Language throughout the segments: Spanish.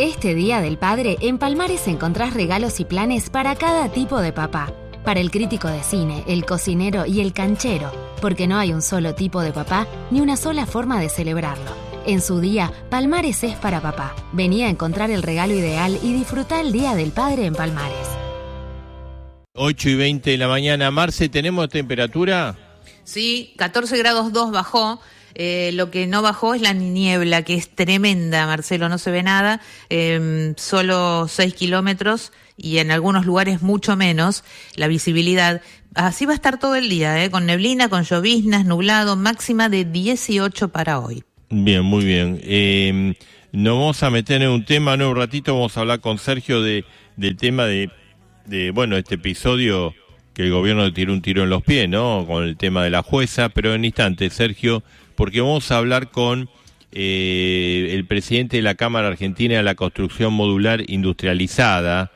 Este Día del Padre, en Palmares encontrás regalos y planes para cada tipo de papá. Para el crítico de cine, el cocinero y el canchero, porque no hay un solo tipo de papá ni una sola forma de celebrarlo. En su día, Palmares es para papá. Vení a encontrar el regalo ideal y disfrutá el Día del Padre en Palmares. 8:20 de la mañana. Marce, ¿tenemos temperatura? Sí, 14 grados 2 bajó. Lo que no bajó es la niebla, que es tremenda, Marcelo, no se ve nada, solo 6 kilómetros y en algunos lugares mucho menos la visibilidad. Así va a estar todo el día, con neblina, con lloviznas, nublado, máxima de 18 para hoy. Bien, muy bien. Nos vamos a meter en un tema, en un ratito vamos a hablar con Sergio del tema de este episodio que el gobierno le tiró un tiro en los pies, ¿no? Con el tema de la jueza, pero en instante, Sergio, porque vamos a hablar con el presidente de la Cámara Argentina de la Construcción Modular Industrializada.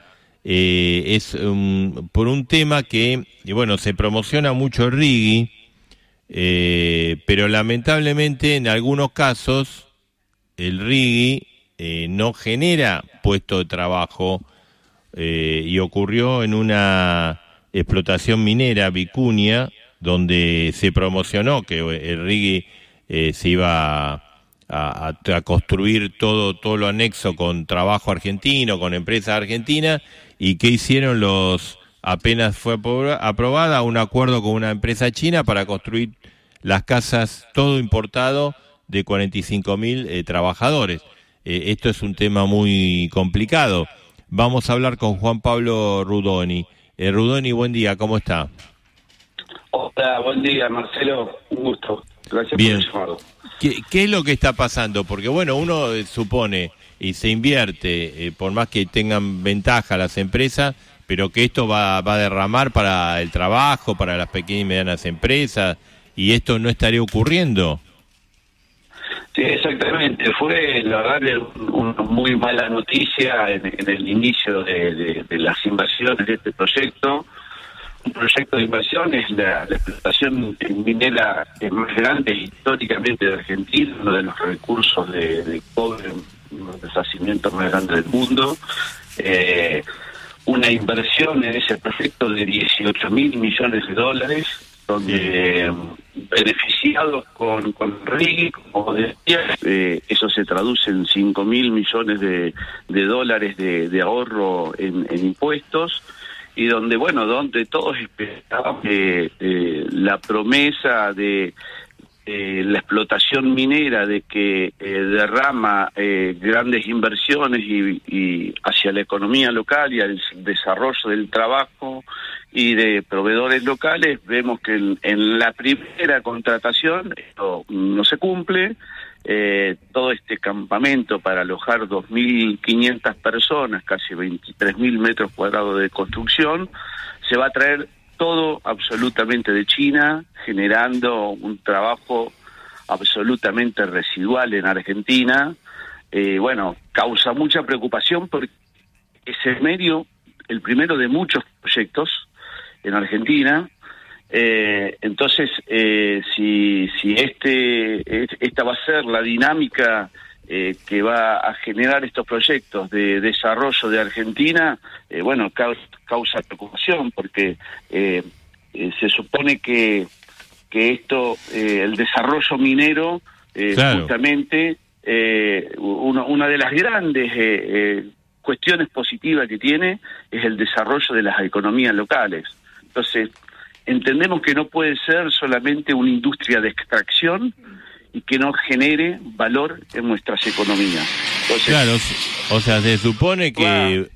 Por un tema que, se promociona mucho el RIGI, pero lamentablemente en algunos casos el RIGI no genera puesto de trabajo, y ocurrió en una explotación minera, Vicuña, donde se promocionó que el RIGI se iba a construir todo lo anexo con trabajo argentino, con empresas argentinas, y ¿qué hicieron apenas fue aprobada un acuerdo con una empresa china para construir las casas, todo importado, de 45.000 trabajadores? Esto es un tema muy complicado. Vamos a hablar con Juan Pablo Rudoni. Rudoni, buen día, ¿cómo está? Hola, buen día, Marcelo, un gusto. Gracias Bien. por el llamado. ¿Qué es lo que está pasando? Porque uno supone y se invierte, por más que tengan ventaja las empresas, pero que esto va a derramar para el trabajo, para las pequeñas y medianas empresas, y esto no estaría ocurriendo. Sí, exactamente. Fue, la verdad, una muy mala noticia en el inicio de las inversiones de este proyecto. Un proyecto de inversión es la explotación minera más grande históricamente de Argentina, uno de los recursos de cobre, uno de los yacimientos más grandes del mundo. Una inversión en ese proyecto de 18.000 millones de dólares, donde beneficiados con RIGI, como decía, eso se traduce en 5.000 millones de dólares de ahorro en impuestos, y donde todos esperaban la promesa de la explotación minera, de que derrama grandes inversiones y hacia la economía local y al desarrollo del trabajo y de proveedores locales. Vemos que en la primera contratación esto no se cumple. Todo este campamento para alojar 2.500 personas, casi 23.000 metros cuadrados de construcción, se va a traer todo absolutamente de China, generando un trabajo absolutamente residual en Argentina. Causa mucha preocupación porque ese medio, el primero de muchos proyectos en Argentina. Entonces, si esta va a ser la dinámica que va a generar estos proyectos de desarrollo de Argentina, causa preocupación, porque se supone que esto, el desarrollo minero, claro, justamente, una de las grandes cuestiones positivas que tiene es el desarrollo de las economías locales. Entonces, entendemos que no puede ser solamente una industria de extracción y que no genere valor en nuestras economías. Entonces, claro, o sea, se supone que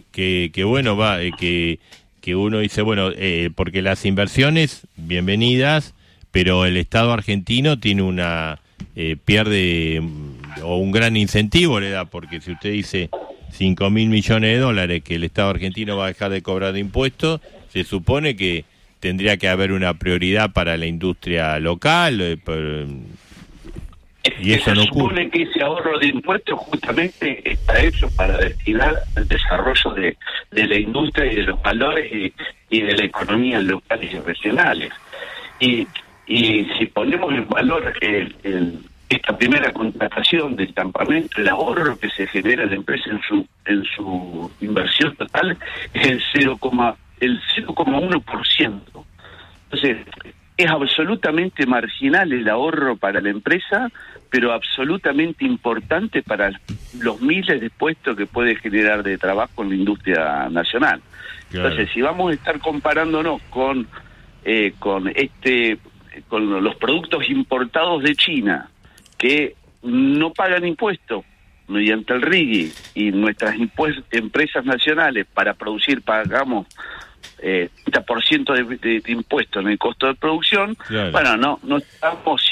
uno dice, porque las inversiones, bienvenidas, pero el Estado argentino tiene pierde o un gran incentivo le da, porque si usted dice 5.000 millones de dólares que el Estado argentino va a dejar de cobrar de impuestos, se supone que tendría que haber una prioridad para la industria local, y eso no ocurre. Se supone que ese ahorro de impuestos justamente está hecho para destinar al desarrollo de la industria y de los valores y de la economía locales y regionales. Y si ponemos en valor esta primera contratación del campamento, el ahorro que se genera la empresa en su inversión total es el 0,1%. Entonces, es absolutamente marginal el ahorro para la empresa, pero absolutamente importante para los miles de puestos que puede generar de trabajo en la industria nacional. Claro. Entonces, si vamos a estar comparándonos con los productos importados de China, que no pagan impuestos mediante el RIGI, y nuestras empresas nacionales para producir pagamos 30% de impuestos en el costo de producción, claro. Bueno, no estamos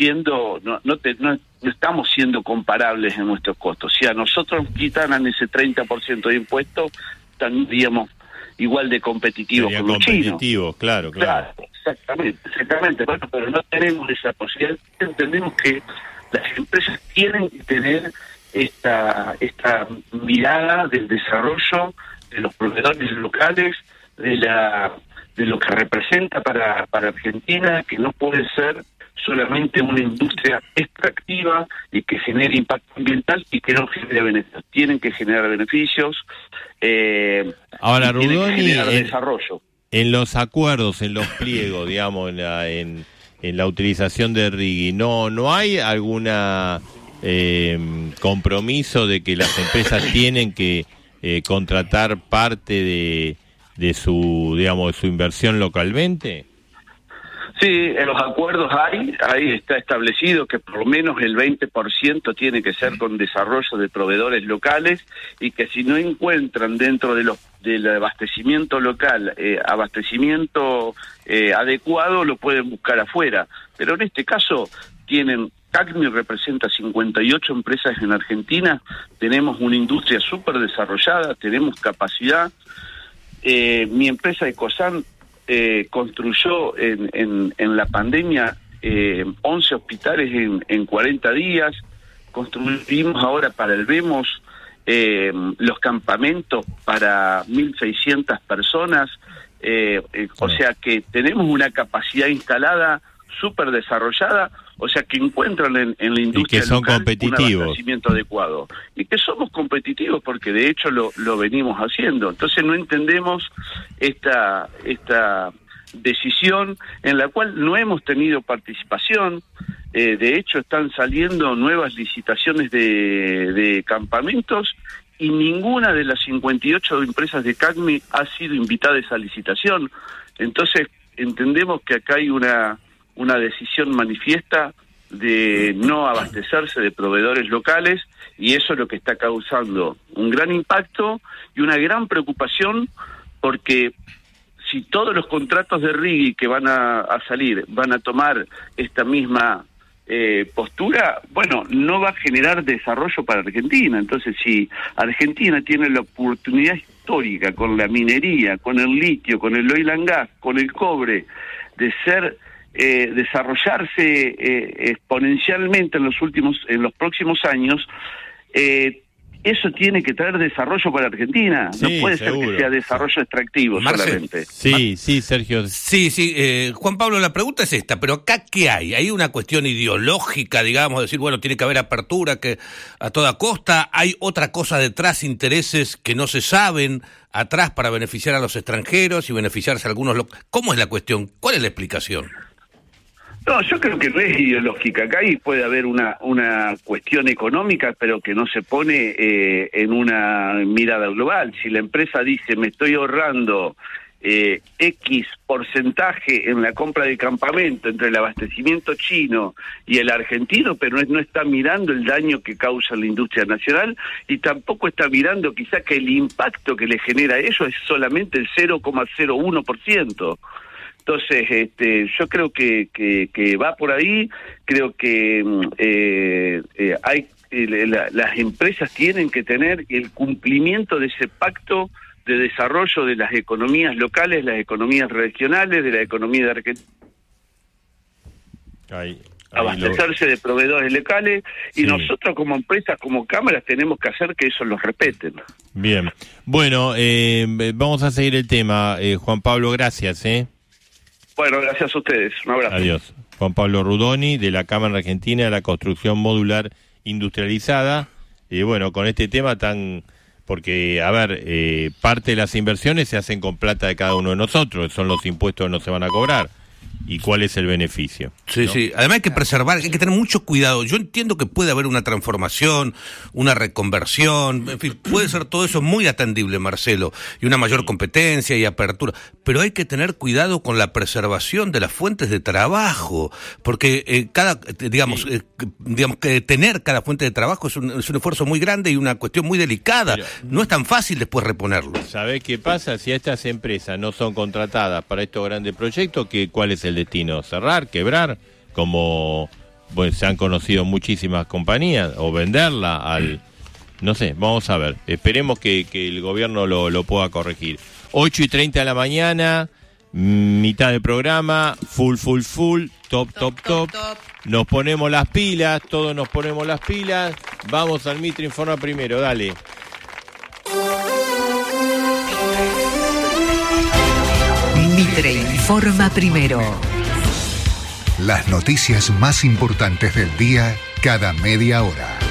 siendo comparables en nuestros costos. Si a nosotros quitaran ese 30% de impuestos, estaríamos igual de competitivos con los chinos. Claro. Exactamente. Bueno, pero no tenemos esa posibilidad. Entendemos que las empresas tienen que tener esta mirada del desarrollo de los proveedores locales, de lo que representa para Argentina, que no puede ser solamente una industria extractiva y que genere impacto ambiental y que no genere beneficios. Tienen que generar beneficios. Ahora, Rudoni, desarrollo. En los acuerdos, en los pliegos, digamos, en la utilización de RIGI, ¿no hay alguna compromiso de que las empresas tienen que contratar parte de su inversión localmente? Sí, en los acuerdos ahí está establecido que por lo menos el 20% tiene que ser con desarrollo de proveedores locales, y que si no encuentran dentro del abastecimiento local abastecimiento adecuado, lo pueden buscar afuera. Pero en este caso CACMI representa 58 empresas en Argentina, tenemos una industria súper desarrollada, tenemos capacidad. Mi empresa Ecosan construyó en la pandemia 11 hospitales en 40 días, construimos ahora para el VEMOS los campamentos para 1.600 personas, o sea que tenemos una capacidad instalada súper desarrollada, o sea que encuentran en la industria y que son local competitivos, un abastecimiento adecuado, y que somos competitivos porque de hecho lo venimos haciendo. Entonces no entendemos esta decisión en la cual no hemos tenido participación. De hecho están saliendo nuevas licitaciones de campamentos y ninguna de las 58 empresas de CACMI ha sido invitada a esa licitación. Entonces entendemos que acá hay una decisión manifiesta de no abastecerse de proveedores locales, y eso es lo que está causando un gran impacto y una gran preocupación, porque si todos los contratos de RIGI que van a salir van a tomar esta misma postura, bueno, no va a generar desarrollo para Argentina. Entonces, si Argentina tiene la oportunidad histórica con la minería, con el litio, con el oil and gas, con el cobre, de desarrollarse exponencialmente en los próximos años, eso tiene que traer desarrollo para Argentina. Sí, no puede seguro. ser que sea desarrollo extractivo solamente. Sí, Sergio. Sí, Juan Pablo, la pregunta es esta, pero acá ¿qué hay? ¿Hay una cuestión ideológica, digamos, decir, bueno, tiene que haber apertura que a toda costa? ¿Hay otra cosa detrás, intereses que no se saben atrás para beneficiar a los extranjeros y beneficiarse a algunos? ¿Cómo es la cuestión? ¿Cuál es la explicación? No, yo creo que no es ideológica. Acá y puede haber una cuestión económica, pero que no se pone en una mirada global. Si la empresa dice, me estoy ahorrando X porcentaje en la compra de campamento entre el abastecimiento chino y el argentino, pero no está mirando el daño que causa la industria nacional, y tampoco está mirando quizá que el impacto que le genera a ellos es solamente el 0,01%. Entonces, yo creo que va por ahí. Creo que las empresas tienen que tener el cumplimiento de ese pacto de desarrollo de las economías locales, las economías regionales, de la economía de Argentina. Abastecerse de proveedores locales, y nosotros como empresas, como cámaras, tenemos que hacer que eso los respeten. Bien. Bueno, vamos a seguir el tema. Juan Pablo, gracias. Bueno, gracias a ustedes. Un abrazo. Adiós. Juan Pablo Rudoni, de la Cámara Argentina de la Construcción Modular Industrializada. Y bueno, con este tema tan... Porque, a ver, parte de las inversiones se hacen con plata de cada uno de nosotros, son los impuestos que no se van a cobrar. ¿Y cuál es el beneficio? Sí, ¿no? Sí. Además hay que preservar, hay que tener mucho cuidado. Yo entiendo que puede haber una transformación, una reconversión, en fin, puede ser todo eso muy atendible, Marcelo, y una mayor competencia y apertura. Pero hay que tener cuidado con la preservación de las fuentes de trabajo, porque digamos que tener cada fuente de trabajo es un esfuerzo muy grande y una cuestión muy delicada. Pero no es tan fácil después reponerlo. ¿Sabés qué pasa? Si estas empresas no son contratadas para estos grandes proyectos, ¿cuál es el destino? ¿Cerrar? ¿Quebrar? Como se han conocido muchísimas compañías, o venderla al... No sé, vamos a ver. Esperemos que el gobierno lo pueda corregir. 8:30 de la mañana, mitad del programa, full, top. Nos ponemos las pilas, todos nos ponemos las pilas. Vamos al Mitre Informa primero, dale. Mitre Informa primero. Las noticias más importantes del día, cada media hora.